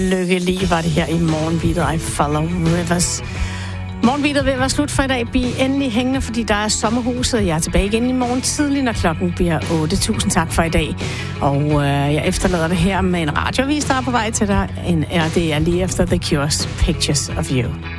Lykkelig var det her i Morgenbeatet, I Follow Rivers. Morgenbeatet vil være slut for i dag. Bliv endelig hængende, fordi der er sommerhuset. Jeg er tilbage igen i morgen tidlig, når klokken bliver 8. Tusind tak for i dag. Og jeg efterlader det her med en radioavis, der er på vej til dig. Det er lige efter The Cure's Pictures of You.